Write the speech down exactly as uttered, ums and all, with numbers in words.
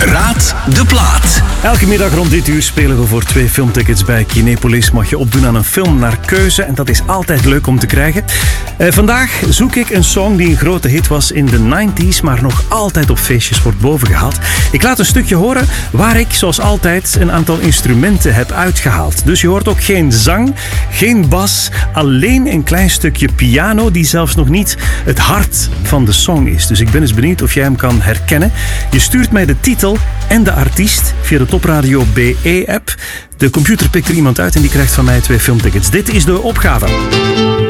Raad de plaat. Elke middag rond dit uur spelen we voor twee filmtickets bij Kinepolis. Mag je opdoen aan een film naar keuze en dat is altijd leuk om te krijgen. Uh, vandaag zoek ik een song die een grote hit was in de nineties, maar nog altijd op feestjes wordt bovengehaald. Ik laat een stukje horen waar ik, zoals altijd, een aantal instrumenten heb uitgehaald. Dus je hoort ook geen zang, geen bas, alleen een klein stukje piano die zelfs nog niet het hart van de song is. Dus ik ben eens benieuwd of jij hem kan herkennen. Je stuurt mij de titel en de artiest via de Topradio B E-app. De computer pikt er iemand uit en die krijgt van mij twee filmtickets. Dit is de opgave.